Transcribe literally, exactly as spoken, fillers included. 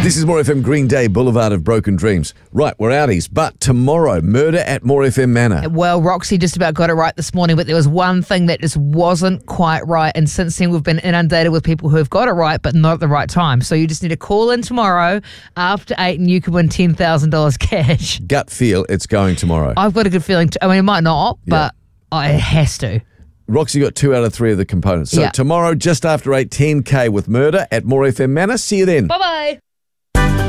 This is More F M Green Day, Boulevard of Broken Dreams. Right, we're outies. But tomorrow, murder at More F M Manor. Well, Roxy just about got it right this morning, but there was one thing that just wasn't quite right. And since then, we've been inundated with people who have got it right, but not at the right time. So you just need to call in tomorrow after eight and you can win ten thousand dollars cash. Gut feel it's going tomorrow. I've got a good feeling. T- I mean, it might not, but yeah. It has to. Roxy got two out of three of the components. So yeah. tomorrow, just after eight, ten K with murder at More F M Manor. See you then. Bye-bye.